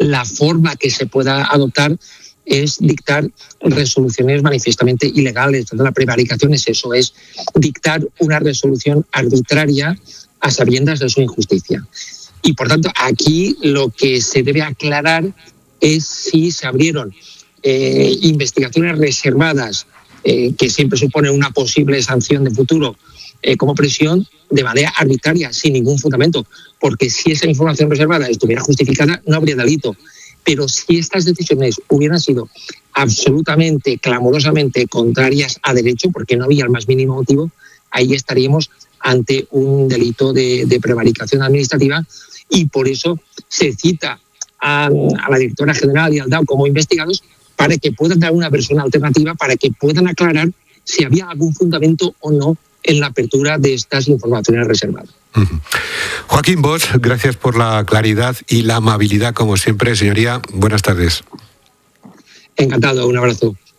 la forma que se pueda adoptar es dictar resoluciones manifiestamente ilegales. Entonces, la prevaricación es eso, es dictar una resolución arbitraria a sabiendas de su injusticia. Y, por tanto, aquí lo que se debe aclarar es si se abrieron investigaciones reservadas, que siempre suponen una posible sanción de futuro como prisión, de manera arbitraria, sin ningún fundamento. Porque si esa información reservada estuviera justificada, no habría delito. Pero si estas decisiones hubieran sido absolutamente, clamorosamente contrarias a derecho, porque no había el más mínimo motivo, ahí estaríamos ante un delito de prevaricación administrativa, y por eso se cita a la directora general y al DAO como investigados para que puedan dar una versión alternativa, para que puedan aclarar si había algún fundamento o no en la apertura de estas informaciones reservadas. Joaquín Bosch, gracias por la claridad y la amabilidad como siempre, señoría. Buenas tardes. Encantado, un abrazo.